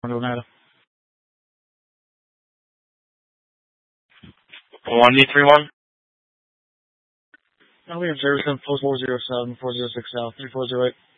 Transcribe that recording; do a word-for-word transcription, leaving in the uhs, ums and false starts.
Nevada. one D three one. Now we have service in post four zero seven, four zero six South, three four zero eight.